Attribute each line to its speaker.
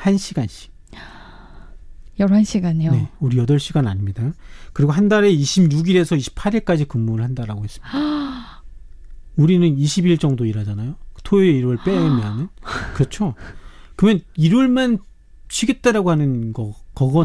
Speaker 1: 1시간씩.
Speaker 2: 11시간이요?
Speaker 1: 네, 우리 8시간 아닙니다. 그리고 한 달에 26일에서 28일까지 근무를 한다라고 했습니다. 우리는 20일 정도 일하잖아요. 토요일, 일요일 빼면은. 그렇죠. 그러면 일요일만 쉬겠다라고 하는 거거든요.